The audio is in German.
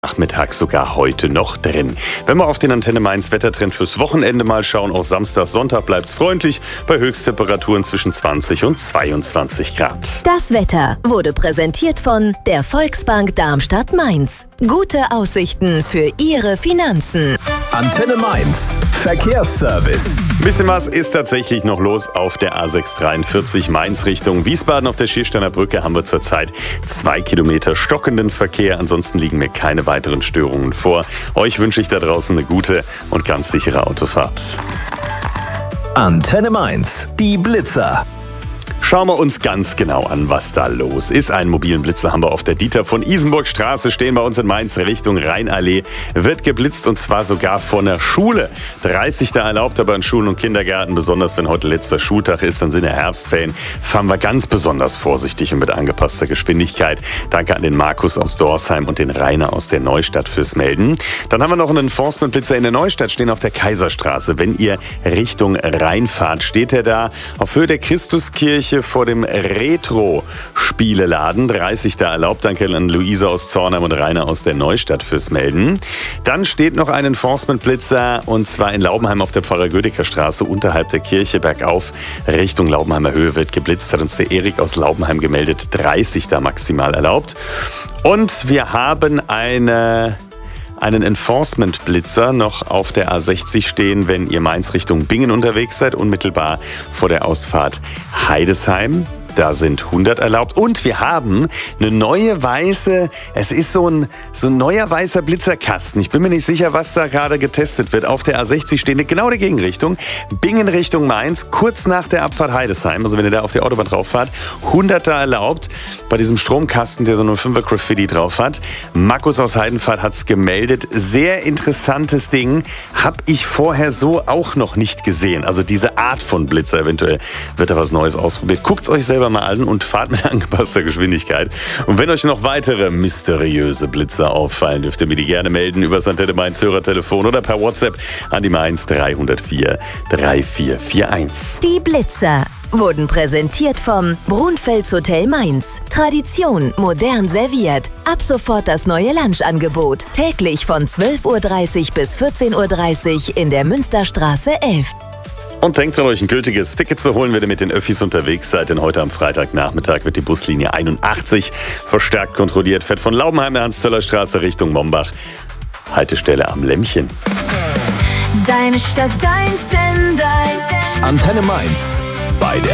Nachmittag sogar heute noch drin. Wenn wir auf den Antenne Mainz Wettertrend fürs Wochenende mal schauen, auch Samstag, Sonntag bleibt es freundlich bei Höchsttemperaturen zwischen 20 und 22 Grad. Das Wetter wurde präsentiert von der Volksbank Darmstadt-Mainz. Gute Aussichten für Ihre Finanzen. Antenne Mainz Verkehrsservice. Ein bisschen was ist tatsächlich noch los auf der A643 Mainz Richtung Wiesbaden. Auf der Schiersteiner Brücke haben wir zurzeit 2 Kilometer stockenden Verkehr. Ansonsten liegen mir keine weiteren Störungen vor. Euch wünsche ich da draußen eine gute und ganz sichere Autofahrt. Antenne Mainz, die Blitzer. Schauen wir uns ganz genau an, was da los ist. Einen mobilen Blitzer haben wir auf der Dieter von Isenburg Straße stehen bei uns in Mainz Richtung Rheinallee. Wird geblitzt und zwar sogar von der Schule. 30 da erlaubt, aber in Schulen und Kindergärten, besonders wenn heute letzter Schultag ist, dann sind ja Herbstferien, fahren wir ganz besonders vorsichtig und mit angepasster Geschwindigkeit. Danke an den Markus aus Dorsheim und den Rainer aus der Neustadt fürs Melden. Dann haben wir noch einen Enforcement-Blitzer in der Neustadt stehen auf der Kaiserstraße. Wenn ihr Richtung Rhein fahrt, steht er da auf Höhe der Christuskirche vor dem Retro-Spieleladen. 30 da erlaubt. Danke an Luisa aus Zornheim und Rainer aus der Neustadt fürs Melden. Dann steht noch ein Enforcement-Blitzer und zwar in Laubenheim auf der Pfarrer-Gödecker-Straße unterhalb der Kirche bergauf. Richtung Laubenheimer Höhe wird geblitzt, hat uns der Erik aus Laubenheim gemeldet. 30 da maximal erlaubt. Und wir haben einen Enforcement-Blitzer noch auf der A60 stehen, wenn ihr Mainz Richtung Bingen unterwegs seid, unmittelbar vor der Ausfahrt Heidesheim. Da sind 100 erlaubt. Und wir haben eine neue weiße, es ist so ein neuer weißer Blitzerkasten. Ich bin mir nicht sicher, was da gerade getestet wird. Auf der A60 stehen genau der Gegenrichtung. Bingen Richtung Mainz, kurz nach der Abfahrt Heidesheim. Also wenn ihr da auf die Autobahn drauf fahrt, 100 da erlaubt. Bei diesem Stromkasten, der so eine 5er Graffiti drauf hat. Markus aus Heidenfahrt hat es gemeldet. Sehr interessantes Ding. Habe ich vorher so auch noch nicht gesehen. Also diese Art von Blitzer. Eventuell wird da was Neues ausprobiert. Guckt es euch selber mal an und fahrt mit angepasster Geschwindigkeit. Und wenn euch noch weitere mysteriöse Blitzer auffallen, dürft ihr mir die gerne melden über das Antenne Mainz Hörertelefon oder per WhatsApp an die Mainz 304 3441. Die Blitzer wurden präsentiert vom Brunfels Hotel Mainz. Tradition modern serviert. Ab sofort das neue Lunchangebot. Täglich von 12:30 Uhr bis 14:30 Uhr in der Münsterstraße 11. Und denkt dran, euch ein gültiges Ticket zu holen, wenn ihr mit den Öffis unterwegs seid. Denn heute am Freitagnachmittag wird die Buslinie 81 verstärkt kontrolliert. Fährt von Laubenheim der Hans-Zöller-Straße Richtung Mombach. Haltestelle am Lämmchen. Deine Stadt, dein Sender. Antenne Mainz bei der